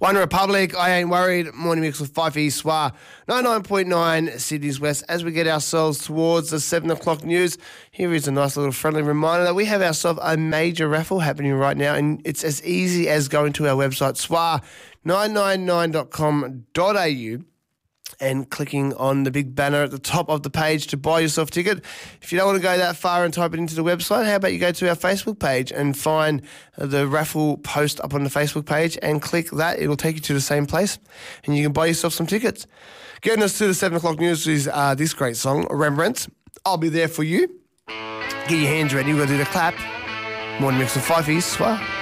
One Republic, I Ain't Worried, Morning Mix with Fife East Soir, 99.9 Sydney's West. As we get ourselves towards the 7 o'clock news, here is a nice little friendly reminder that we have ourselves a major raffle happening right now, and it's as easy as going to our website, soir999.com.au, and clicking on the big banner at the top of the page to buy yourself a ticket. If you don't want to go that far and type it into the website, how about you go to our Facebook page and find the raffle post up on the Facebook page and click that. It'll take you to the same place and you can buy yourself some tickets. Getting us to the 7 o'clock news is this great song, Rembrandt, I'll Be There For You. Get your hands ready. We've got to do the clap. Morning Mix with Fife East Soir.